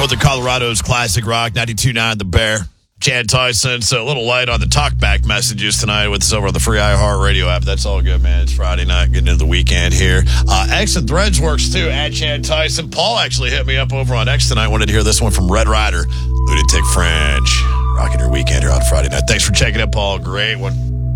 Northern Colorado's Classic Rock 92.9 The Bear. Chad Tyson, so a little light on the talkback messages tonight with us over on the free iHeartRadio app. That's all good, man. It's Friday night, getting into the weekend here. X and Threads works too, at Chad Tyson. Paul actually hit me up over on X tonight. Wanted to hear this one from Red Rider, Lunatic Fringe. Rocking your weekend here on Friday night. Thanks for checking it, Paul. Great one.